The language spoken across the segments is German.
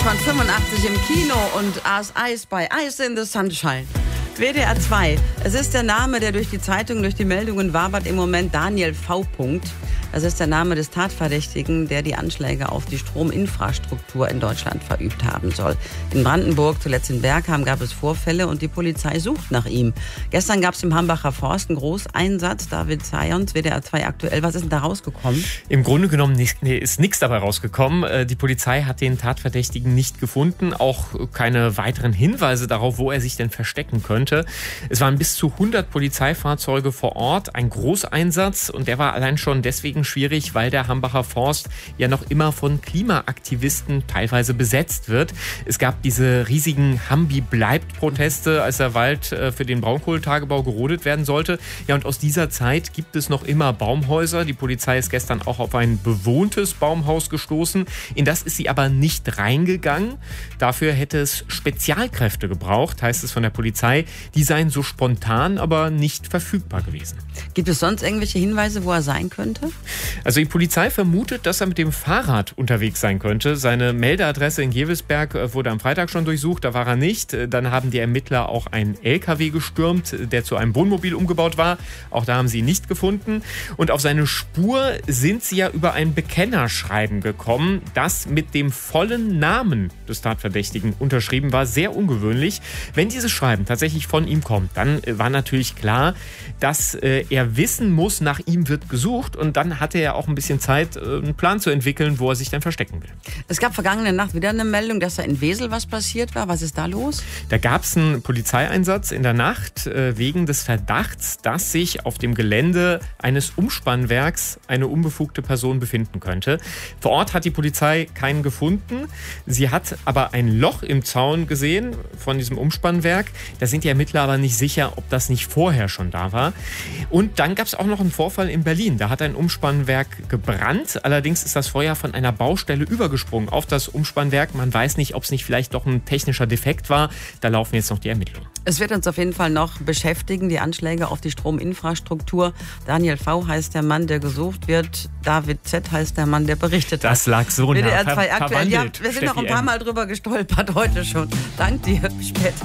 1985 im Kino und As Ice by Ice in the Sunshine. WDR 2. Es ist der Name, der durch die Zeitungen, durch die Meldungen wabert im Moment, Daniel V. Das ist der Name des Tatverdächtigen, der die Anschläge auf die Strominfrastruktur in Deutschland verübt haben soll. In Brandenburg, zuletzt in Bergheim, gab es Vorfälle und die Polizei sucht nach ihm. Gestern gab es im Hambacher Forst einen Großeinsatz. David Zayons, WDR 2 aktuell. Was ist denn da rausgekommen? Im Grunde genommen ist nichts dabei rausgekommen. Die Polizei hat den Tatverdächtigen nicht gefunden. Auch keine weiteren Hinweise darauf, wo er sich denn verstecken könnte. Es waren bis zu 100 Polizeifahrzeuge vor Ort. Ein Großeinsatz, und der war allein schon deswegen schwierig, weil der Hambacher Forst ja noch immer von Klimaaktivisten teilweise besetzt wird. Es gab diese riesigen Hambi-bleibt-Proteste, als der Wald für den Braunkohletagebau gerodet werden sollte. Ja, und aus dieser Zeit gibt es noch immer Baumhäuser. Die Polizei ist gestern auch auf ein bewohntes Baumhaus gestoßen. In das ist sie aber nicht reingegangen. Dafür hätte es Spezialkräfte gebraucht, heißt es von der Polizei. Die seien so spontan, aber nicht verfügbar gewesen. Gibt es sonst irgendwelche Hinweise, wo er sein könnte? Also die Polizei vermutet, dass er mit dem Fahrrad unterwegs sein könnte. Seine Meldeadresse in Gevelsberg wurde am Freitag schon durchsucht, da war er nicht. Dann haben die Ermittler auch einen LKW gestürmt, der zu einem Wohnmobil umgebaut war. Auch da haben sie ihn nicht gefunden. Und auf seine Spur sind sie ja über ein Bekennerschreiben gekommen, das mit dem vollen Namen des Tatverdächtigen unterschrieben war. Sehr ungewöhnlich. Wenn dieses Schreiben tatsächlich von ihm kommt, dann war natürlich klar, dass er wissen muss, nach ihm wird gesucht, und dann hatte er auch ein bisschen Zeit, einen Plan zu entwickeln, wo er sich dann verstecken will. Es gab vergangene Nacht wieder eine Meldung, dass da in Wesel was passiert war. Was ist da los? Da gab es einen Polizeieinsatz in der Nacht wegen des Verdachts, dass sich auf dem Gelände eines Umspannwerks eine unbefugte Person befinden könnte. Vor Ort hat die Polizei keinen gefunden. Sie hat aber ein Loch im Zaun gesehen von diesem Umspannwerk. Da sind die Ermittler aber nicht sicher, ob das nicht vorher schon da war. Und dann gab es auch noch einen Vorfall in Berlin. Da hat ein Umspannwerk gebrannt. Allerdings ist das Feuer von einer Baustelle übergesprungen auf das Umspannwerk. Man weiß nicht, ob es nicht vielleicht doch ein technischer Defekt war. Da laufen jetzt noch die Ermittlungen. Es wird uns auf jeden Fall noch beschäftigen, die Anschläge auf die Strominfrastruktur. Daniel V. heißt der Mann, der gesucht wird. David Z. heißt der Mann, der berichtet hat. Das lag so nah. WDR 2 aktuell. Ja, wir sind noch ein paar Mal drüber gestolpert heute schon. Dank dir. Bis später.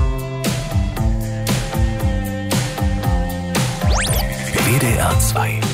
WDR 2